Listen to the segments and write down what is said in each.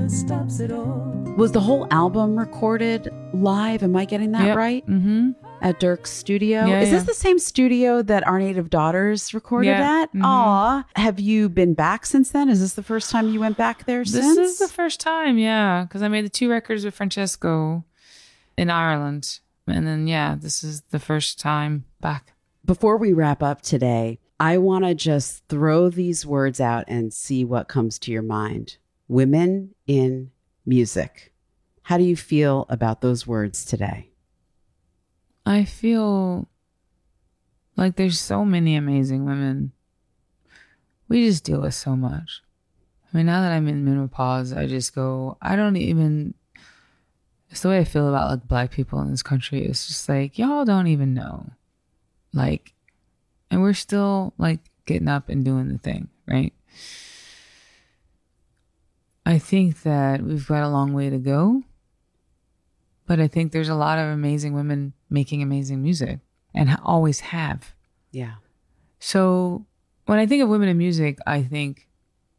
stops it all. Was the whole album recorded live? Am I getting that right? Mm-hmm. At Dirk's studio? Yeah, Is this the same studio that Our Native Daughters recorded at? Mm-hmm. Aw. Have you been back since then? Is this the first time you went back there since? This is the first time, yeah. Because I made the 2 records with Francesco in Ireland. And then, this is the first time back. Before we wrap up today, I want to just throw these words out and see what comes to your mind. Women in music. How do you feel about those words today? I feel like there's so many amazing women. We just deal with so much. I mean, now that I'm in menopause, I just go, it's the way I feel about like Black people in this country. It's just like, y'all don't even know. Like, and we're still like getting up and doing the thing, right? I think that we've got a long way to go. But I think there's a lot of amazing women making amazing music and always have. Yeah. So when I think of women in music, I think,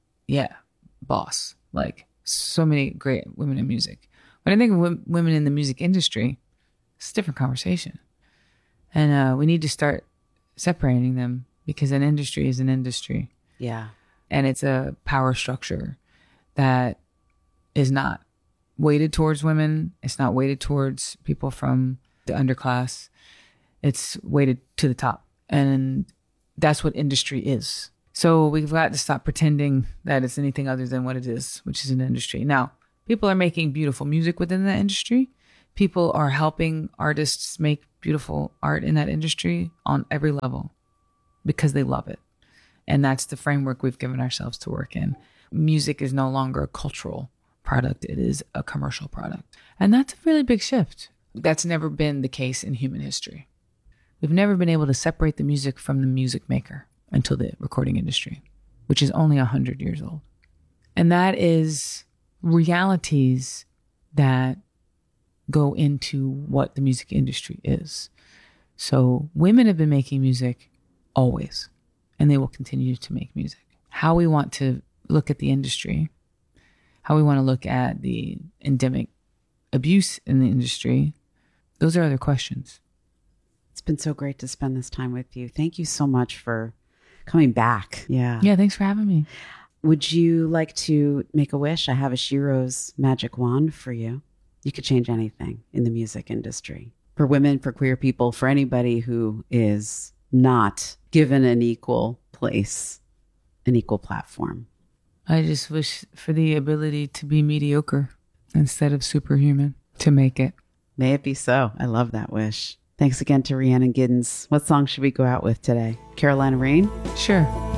boss. Like so many great women in music. When I think of women in the music industry, it's a different conversation. And we need to start separating them because an industry is an industry. Yeah. And it's a power structure that is not weighted towards women. It's not weighted towards people from the underclass. It's weighted to the top. And that's what industry is. So we've got to stop pretending that it's anything other than what it is, which is an industry. Now, people are making beautiful music within that industry. People are helping artists make beautiful art in that industry on every level because they love it. And that's the framework we've given ourselves to work in. Music is no longer a cultural product. It is a commercial product. And that's a really big shift. That's never been the case in human history. We've never been able to separate the music from the music maker until the recording industry, which is only 100 years old. And that is realities that go into what the music industry is. So women have been making music always, and they will continue to make music. How we want to look at the industry, how we want to look at the endemic abuse in the industry, those are other questions. It's been so great to spend this time with you. Thank you so much for coming back. Yeah. Yeah, thanks for having me. Would you like to make a wish? I have a Shiro's magic wand for you. You could change anything in the music industry. For women, for queer people, for anybody who is not given an equal place, an equal platform. I just wish for the ability to be mediocre instead of superhuman, to make it. May it be so. I love that wish. Thanks again to Rhiannon Giddens. What song should we go out with today? Carolina Rain? Sure.